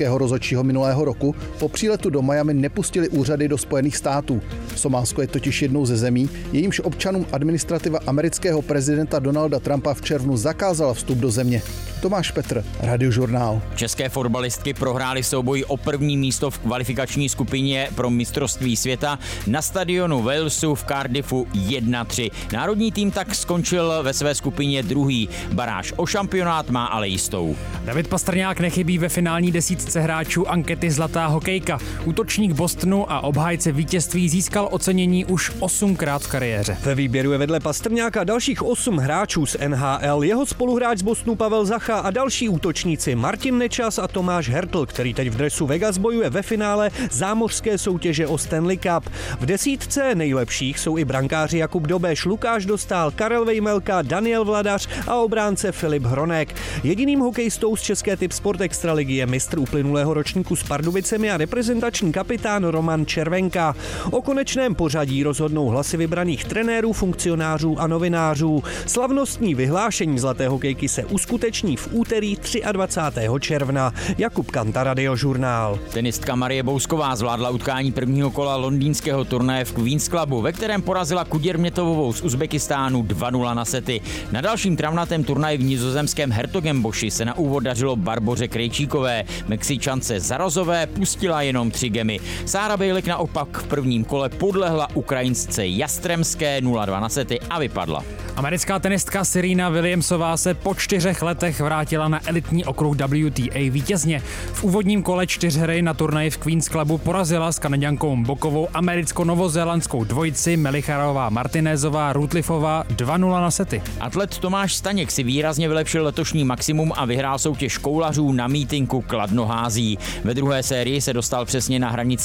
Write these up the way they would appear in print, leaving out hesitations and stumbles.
olympijského rozhodčího minulého roku po příletu do Miami nepustili úřady do Spojených států. Somálsko je totiž jednou ze zemí, jejímž občanům administrativa amerického prezidenta Donalda Trumpa v červnu zakázala vstup do země. Tomáš Petr, Radiožurnál. České fotbalistky prohrály souboj o první místo v kvalifikační skupině pro mistrovství světa na stadionu Walesu v Cardiffu 1-3. Národní tým tak skončil ve své skupině druhý. Baráž o šampionát má ale jistou. David Pastrňák nechybí ve finální desítce hráčů ankety Zlatá hokejka. Útočník Bostonu a obhájce vítězství získal ocenění už 8krát v kariéře. Ve výběru je vedle Pastrňáka dalších 8 hráčů z NHL, jeho spoluhráč z Bostonu Pavel Zacha a další útočníci Martin Nečas a Tomáš Hertl, který teď v dresu Vegas bojuje ve finále zámořské soutěže o Stanley Cup. V desítce nejlepších jsou i brankáři Jakub Dobeš, Lukáš Dostál, Karel Vejmelka, Daniel Vladař a obránce Filip Hronek. Jediným hokejistou z české Typ Sport Extraligy je mistr uplynulého ročníku s Pardubicemi a reprezentační kapitán Roman Červenka. O konečném pořadí rozhodnou hlasy vybraných trenérů, funkcionářů a novinářů. Slavnostní vyhlášení Zlaté hokejky se uskuteční v úterý 23. června. Jakub Kanta, Radiožurnál. Tenistka Marie Bousková zvládla utkání prvního kola londýnského turnaje v Queen's Clubu, ve kterém porazila Kuděrmětovovou z Uzbekistánu 2-0 na sety. Na dalším travnatém turnaji v nizozemském Hertogenboši se na úvod dařilo Barboře Krejčíkové. Mexičance Zarazové pustila jenom 3 gemy. Sára Bejlik naopak v prvním kole podlehla Ukrajinsce Jastremské 0-2 na sety a vypadla. Americká tenistka Serena Williamsová se po 4 letech vrátila na elitní okruh WTA vítězně. V úvodním kole 4 na turnaji v Queen's Clubu porazila s Kanaďankou Bokovou americko-novozélandskou dvojici Melicharová Martinezová Rutliffová 2-0 na sety. Atlet Tomáš Staněk si výrazně vylepšil letošní maximum a vyhrál soutěž koulařů na mítinku Kladnohází. Ve druhé sérii se dostal přesně na hranici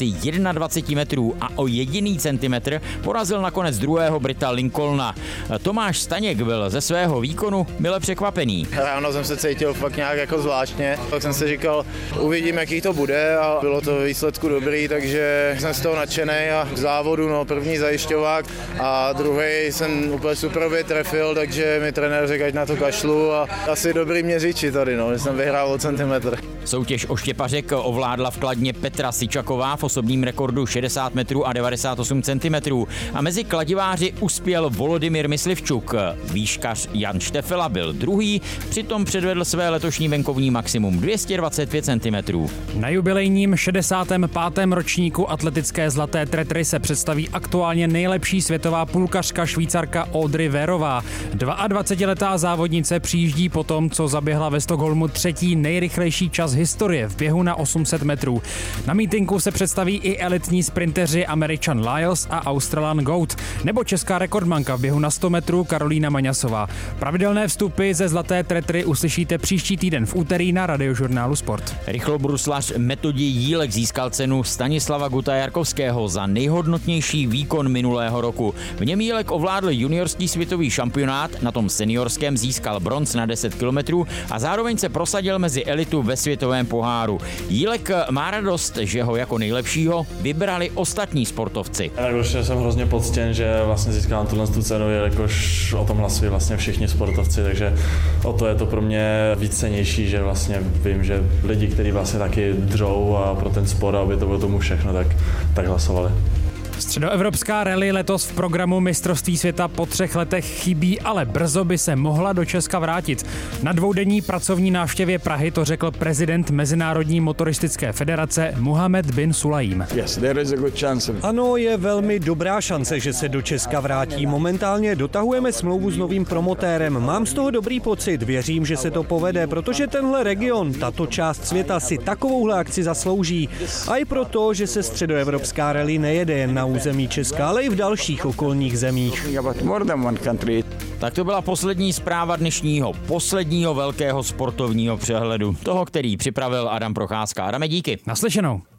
21 metrů a o jediný centimetr porazil nakonec druhého Brita Lincolna. Tomáš Staněk byl ze svého výkonu mile překvapený. Ráno jsem se cítil fakt nějak jako zvláštně, tak jsem si říkal, uvidím, jaký to bude a bylo to výsledku dobrý, takže jsem z toho nadšený a v závodu první zajišťovák a druhý jsem úplně super trefil, takže mi trenér řekl, ať na to kašlu a asi dobrý měřiči tady, že jsem vyhrál o centimetr. Soutěž o štěpařek ovládla v Kladně Petra Sičaková v osobním rekordu 60 metrů a 98 centimetrů a mezi kladiváři uspěl Volodymyr Myslivčuk. Výškař Jan Štefela byl druhý, přitom předvedl své letošní venkovní maximum 225 centimetrů. Na jubilejním 65. ročníku atletické zlaté tretry se představí aktuálně nejlepší světová půlkařka Švýcarka Audrey Vérová. 22letá závodnice přijíždí po tom, co zaběhla ve Stockholmu 3. nejrychlejší čas historie v běhu na 800 metrů. Na mítinku se představí i elitní sprinteři Američan Lyles a Australan Goat, nebo česká rekordmanka v běhu na 100 metrů Karolína Maňasová. Pravidelné vstupy ze zlaté tretry uslyšíte příští týden v úterý na Radiožurnálu Sport. Rychlobruslař Metoděj Jílek získal cenu Stanislava Guta-Jarkovského za nejhodnotnější výkon minulého roku. V něm Jílek ovládl juniorský světový šampionát, na tom seniorském získal bronz na 10 kilometrů a zároveň se prosadil mezi elitu ve světovém poháru. Jílek má radost, že ho jako nejlepšího vybrali ostatní sportovci. Určitě jsem hrozně poctěn, že vlastně získám tu cenu, jelikož o tom hlasují vlastně všichni sportovci, takže o to je to pro mě víc cennější, že vlastně vím, že lidi, kteří vlastně taky dřou a pro ten sport, aby to bylo tomu všechno, tak hlasovali. Středoevropská rally letos v programu mistrovství světa po 3 letech chybí, ale brzo by se mohla do Česka vrátit. Na 2denní pracovní návštěvě Prahy to řekl prezident Mezinárodní motoristické federace Mohamed bin Sulajím. Ano, je velmi dobrá šance, že se do Česka vrátí. Momentálně dotahujeme smlouvu s novým promotérem. Mám z toho dobrý pocit, věřím, že se to povede, protože tenhle region, tato část světa si takovouhle akci zaslouží. A i proto, že se středoevropská rally nejede jen na území Česka, ale i v dalších okolních zemích. Tak to byla poslední zpráva dnešního posledního velkého sportovního přehledu. Toho, který připravil Adam Procházka. Adame, díky. Naslyšenou.